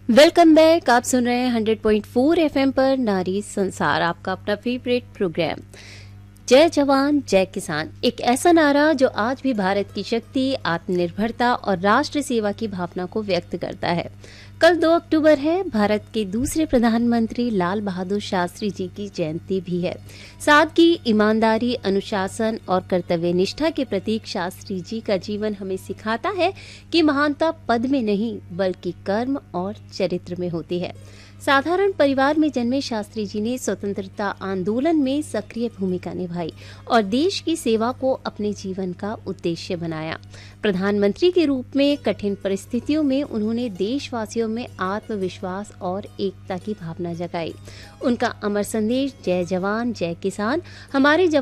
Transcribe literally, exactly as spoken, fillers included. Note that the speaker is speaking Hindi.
Welcome back. आप सुन रहे हैं हंड्रेड पॉइंट फोर एफएम पर नारी संसार, आपका अपना फेवरेट प्रोग्राम। जय जवान जय किसान, एक ऐसा नारा जो आज भी भारत की शक्ति, आत्मनिर्भरता और राष्ट्र सेवा की भावना को व्यक्त करता है। कल दो अक्टूबर है, भारत के दूसरे प्रधानमंत्री लाल बहादुर शास्त्री जी की जयंती भी है। सादगी, ईमानदारी, अनुशासन और कर्तव्य निष्ठा के प्रतीक शास्त्री जी का जीवन हमें सिखाता है कि महानता पद में नहीं बल्कि कर्म और चरित्र में होती है। साधारण परिवार में जन्मे शास्त्री जी ने स्वतंत्रता आंदोलन में सक्रिय भूमिका निभाई और देश की सेवा को अपने जीवन का उद्देश्य बनाया। प्रधानमंत्री के रूप में कठिन परिस्थितियों में उन्होंने देशवासियों में आत्मविश्वास और एकता की भावना जगाई। उनका अमर संदेश जय जवान जय किसान हमारे